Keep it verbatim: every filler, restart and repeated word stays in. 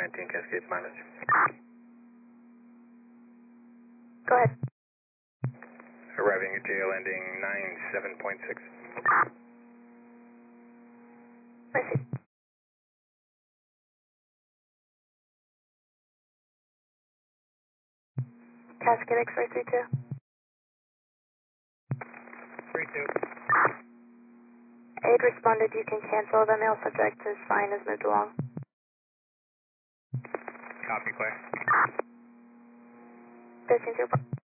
nineteen Cascades mileage. Go ahead. Arriving at J L ending nine seven point six. Proceed. Cascade X-ray three two. three two. Aid responded, you can cancel. The male subject is fine, has moved along. Copy, clear. thirteen zero four.